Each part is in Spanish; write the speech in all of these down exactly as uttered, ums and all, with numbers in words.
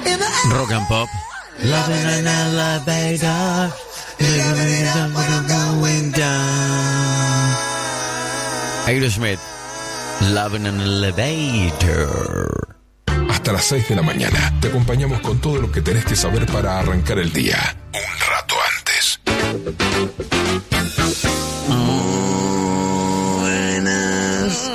Rock and pop. Loving an elevator. Going down. Aerosmith. Loving an elevator. Hasta las seis de la mañana te acompañamos con todo lo que tenés que saber para arrancar el día. Un rato antes. Oh, buenas.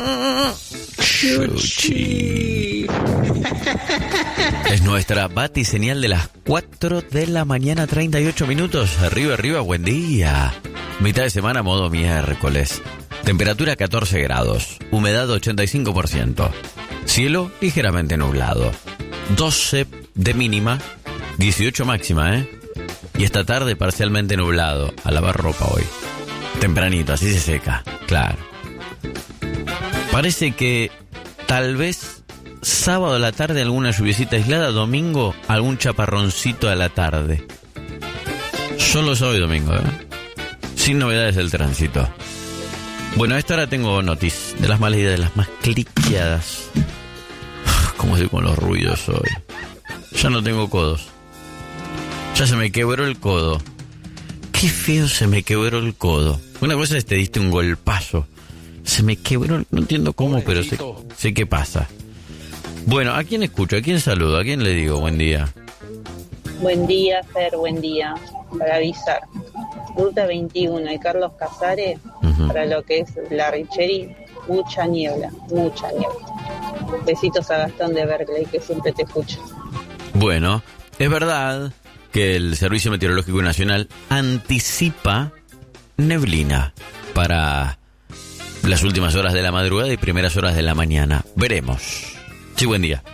Chuchi. Es nuestra batiseñal de las cuatro de la mañana, treinta y ocho minutos. Arriba, arriba, buen día. Mitad de semana, modo miércoles. Temperatura catorce grados. Humedad ochenta y cinco por ciento. Cielo ligeramente nublado. doce de mínima, dieciocho máxima, ¿eh? Y esta tarde parcialmente nublado. A lavar ropa hoy. Tempranito, así se seca. Claro. Parece que tal vez sábado a la tarde alguna lluviecita aislada, domingo algún chaparroncito a la tarde. Solo sábado y domingo, ¿eh? Sin novedades del tránsito. Bueno, a esta hora tengo noticias de las más leídas, de las más cliqueadas. ¿Cómo estoy con los ruidos hoy? Ya no tengo codos. Ya se me quebró el codo. Qué feo se me quebró el codo. Una cosa es te diste un golpazo. Se me quebró, no entiendo cómo, pero sé, sé qué pasa. Bueno, ¿a quién escucho? ¿A quién saludo? ¿A quién le digo buen día? Buen día, Fer, buen día. Para avisar. Ruta veintiuno y Carlos Casares, uh-huh. Para lo que es la Richeri, mucha niebla, mucha niebla. Besitos a Gastón de Berkeley, que siempre te escucha. Bueno, es verdad que el Servicio Meteorológico Nacional anticipa neblina para las últimas horas de la madrugada y primeras horas de la mañana. Veremos. Sí, buen día.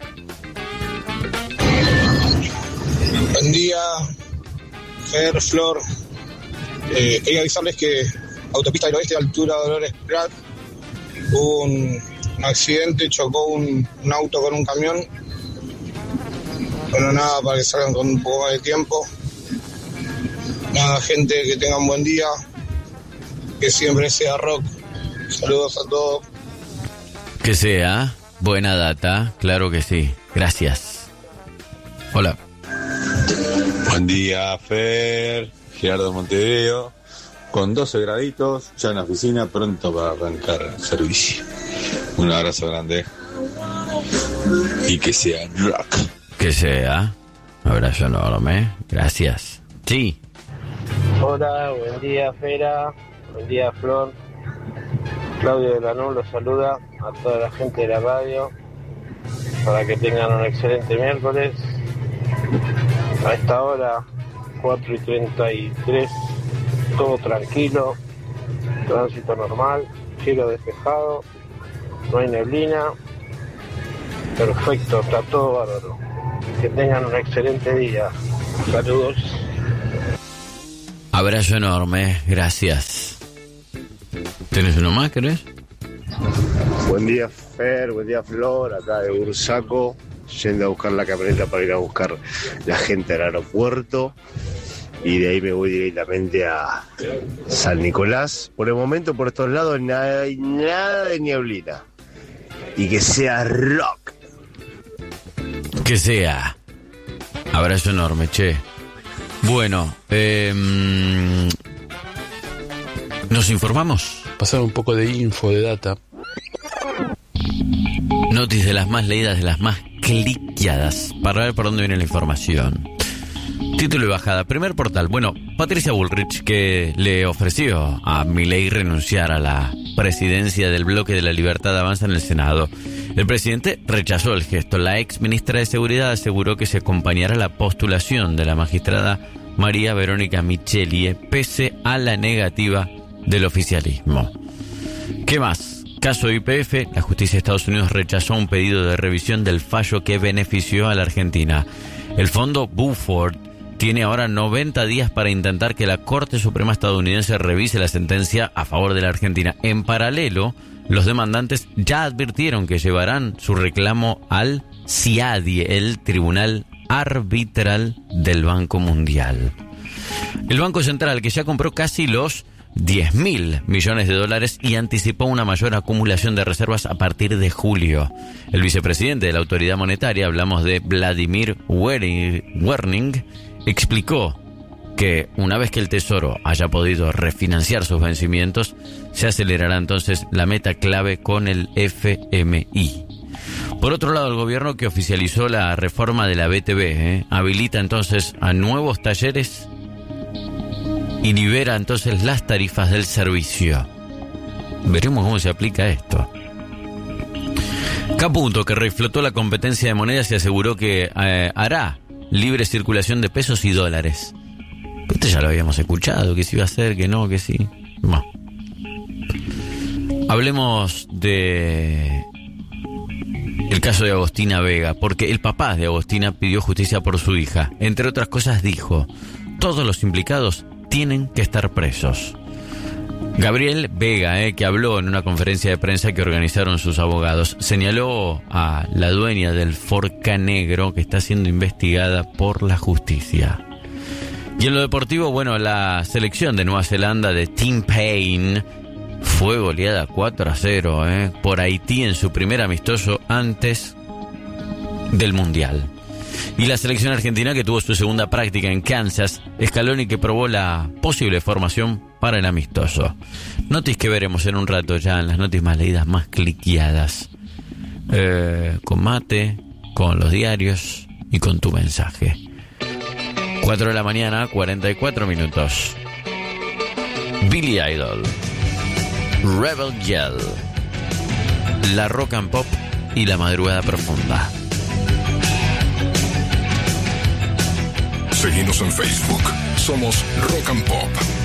Buen día, Fer, Flor. Eh, quería avisarles que autopista del oeste, altura Dolores Prat, hubo un, un accidente, chocó un, un auto con un camión. Bueno, nada, para que salgan con un poco más de tiempo. Nada, gente, que tengan buen día, que siempre sea rock. Saludos a todos. Que sea buena data, claro que sí. Gracias. Hola. Buen día, Fer. Gerardo Montevideo, con doce graditos, ya en la oficina, pronto para arrancar el servicio. Un abrazo grande. Y que sea rock. Que sea. Abrazo enorme. Gracias. Sí. Hola, buen día, Fera. Buen día, Flor. Claudio de Lanús los saluda a toda la gente de la radio para que tengan un excelente miércoles. A esta hora, cuatro y treinta y tres, todo tranquilo, tránsito normal, cielo despejado, no hay neblina, perfecto, está todo bárbaro. Que tengan un excelente día. Saludos. Abrazo enorme, gracias. ¿Tenés uno más, querés? Buen día, Fer, buen día, Flor, acá de Bursaco, yendo a buscar la camioneta para ir a buscar la gente al aeropuerto. Y de ahí me voy directamente a San Nicolás. Por el momento, por estos lados, no hay nada de nieblina. Y que sea rock. Que sea. Abrazo enorme, che. Bueno, eh, ¿nos informamos? Pasar un poco de info, de data. Noticias de las más leídas, de las más cliqueadas, para ver por dónde viene la información. Título y bajada. Primer portal. Bueno, Patricia Bullrich, que le ofreció a Milei renunciar a la presidencia del Bloque de la Libertad Avanza en el Senado. El presidente rechazó el gesto. La ex ministra de Seguridad aseguró que se acompañará la postulación de la magistrada María Verónica Michelie, pese a la negativa del oficialismo. ¿Qué más? Caso Y P F, la justicia de Estados Unidos rechazó un pedido de revisión del fallo que benefició a la Argentina. El fondo Buford tiene ahora noventa días para intentar que la Corte Suprema estadounidense revise la sentencia a favor de la Argentina. En paralelo, los demandantes ya advirtieron que llevarán su reclamo al C I A D I E, el Tribunal Arbitral del Banco Mundial. El Banco Central, que ya compró casi los diez mil millones de dólares y anticipó una mayor acumulación de reservas a partir de julio. El vicepresidente de la autoridad monetaria, hablamos de Vladimir Werning, explicó que una vez que el Tesoro haya podido refinanciar sus vencimientos, se acelerará entonces la meta clave con el F M I. Por otro lado, el gobierno que oficializó la reforma de la B T V ¿eh? habilita entonces a nuevos talleres y libera entonces las tarifas del servicio. Veremos cómo se aplica esto. Caputo, que reflotó la competencia de monedas y aseguró que eh, hará libre circulación de pesos y dólares. Esto ya lo habíamos escuchado, que sí iba a hacer, que no, que sí. Bueno. Hablemos de el caso de Agostina Vega, porque el papá de Agostina pidió justicia por su hija. Entre otras cosas dijo: todos los implicados tienen que estar presos. Gabriel Vega, eh, que habló en una conferencia de prensa que organizaron sus abogados, señaló a la dueña del Forca Negro que está siendo investigada por la justicia. Y en lo deportivo, bueno, la selección de Nueva Zelanda de Tim Payne fue goleada cuatro a cero eh, por Haití en su primer amistoso antes del Mundial. Y la selección argentina, que tuvo su segunda práctica en Kansas, Scaloni, que probó la posible formación para el amistoso. Notis que veremos en un rato ya en las noticias más leídas, más cliqueadas. Eh, con Mate, con los diarios y con tu mensaje. cuatro de la mañana, cuarenta y cuatro minutos. Billy Idol, Rebel Yell, la Rock and Pop y la Madrugada Profunda. Seguinos en Facebook. Somos Rock and Pop.